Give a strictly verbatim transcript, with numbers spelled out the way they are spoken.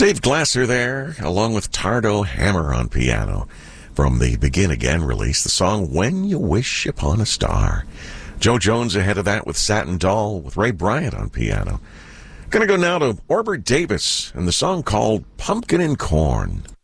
Dave Glasser there, along with Tardo Hammer on piano. From the Begin Again release, the song When You Wish Upon a Star. Joe Jones ahead of that with Satin Doll, with Ray Bryant on piano. Gonna go now to Orbert Davis and the song called Pumpkin and Corn.